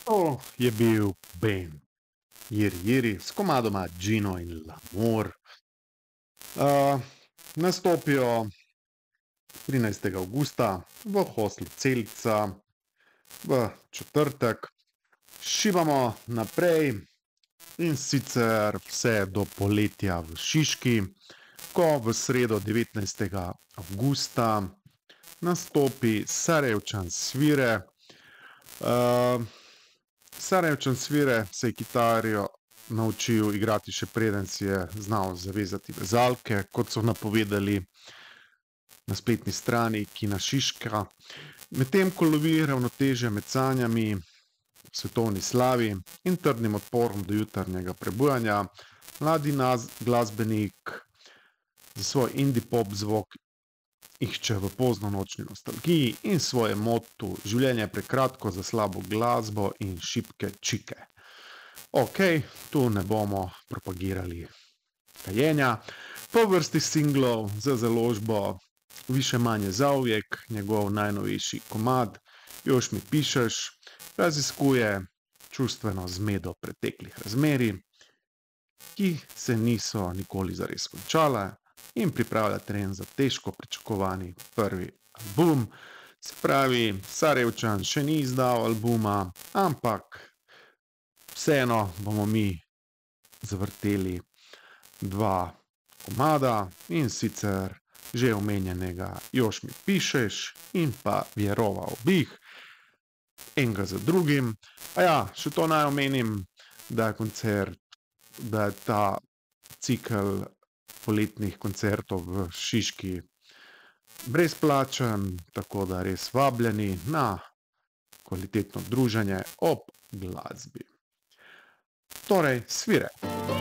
To je bil bend Jiri Jiri s komadoma Gino in L'Amour. Nastopijo 13. avgusta v hostlu Celica v četrtek. Šibamo naprej in sicer vse do poletja v Šiški, ko v sredo 19. avgusta nastopi Sarajevčan Svire. Sarajevčan Svire se je kitaro naučil igrati še preden si je znal zavezati vezalke, kot so napovedali na spletni strani Kina Šiška. Medtem ko lovi ravnotežje med sanjami, svetovni slavi in trdnim odporom do jutarnjega prebujanja, mladi glasbenik za svoj indie pop zvok išče v poznonočni nostalgiji in svoje motu: življenje je prekratko za slabo glasbo in šibke čike. Ok, tu ne bomo propagirali kajenja. Po vrsti singlov za založbo Više manje zauvijek, njegov najnovejši komad Još mi pišeš, raziskuje čustveno zmedo preteklih razmerij, ki se niso nikoli zares končale, in pripravlja teren za težko pričakovani prvi album. Se pravi, Sarajevčan še ni izdal albuma, ampak vseeno bomo mi zavrteli dva komada, in sicer že omenjenega Još mi pišeš in pa Vjerova obih, enega za drugim. A ja, še to naj omenim, da je ta cikel poletnih koncertov v Šiški brezplačen, tako da res vabljeni na kvalitetno druženje ob glasbi. Torej, Svire.